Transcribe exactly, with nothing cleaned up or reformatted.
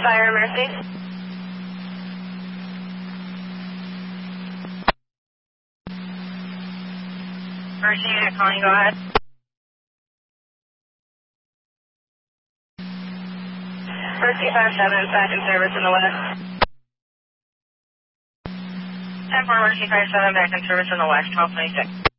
Fire Mercy. Mercy unit calling, go ahead. Mercy five seven, back in service in the west. ten four Mercy five seven, back in service in the west, twelve twenty-six.